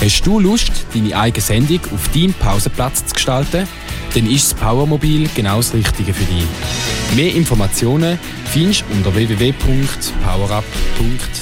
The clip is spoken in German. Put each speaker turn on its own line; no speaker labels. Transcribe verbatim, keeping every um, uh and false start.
Hast du Lust, deine eigene Sendung auf deinem Pausenplatz zu gestalten? Dann ist das Powermobil genau das Richtige für dich. Mehr Informationen findest du unter w w w punkt powerup punkt